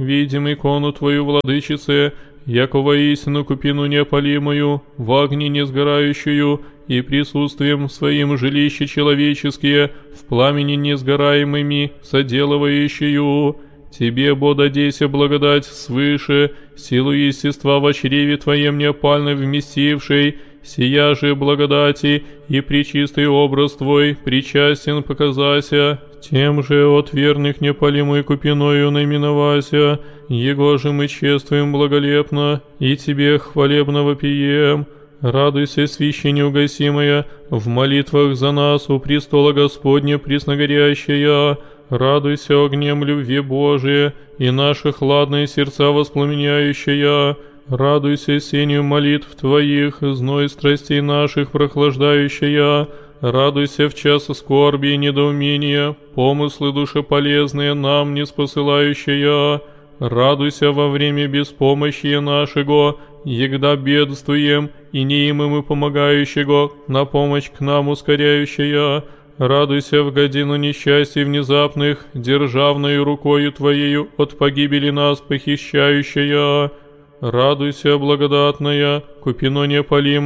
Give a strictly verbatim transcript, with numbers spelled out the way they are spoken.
видим икону Твою, владычице, яко воистину купину неопалимую, в огне несгорающую, и присутствием Своим жилище человеческие, в пламени несгораемыми, соделывающую. Тебе, Бо, дадейся благодать свыше, силу естества во чреве Твоем неопально вместившей, сия же благодати и пречистый образ Твой причастен показася, тем же от верных непалимой купиною наименовася, его же мы чествуем благолепно, и Тебе хвалебно вопием. Радуйся, свящи неугасимая, в молитвах за нас у престола Господня пресногорящая. Радуйся огнем любви Божией, и наши хладные сердца воспламеняющая. Радуйся сенью молитв Твоих, зной страстей наших прохлаждающая. Радуйся в час скорби и недоумения, помыслы душеполезные нам не спосылающая. Радуйся во время беспомощия нашего, егда бедствуем, и не им мы помогающего, на помощь к нам ускоряющая. Радуйся в годину несчастий внезапных, державною рукою Твоею от погибели нас похищающая. Радуйся, благодатная, купино неопалимая,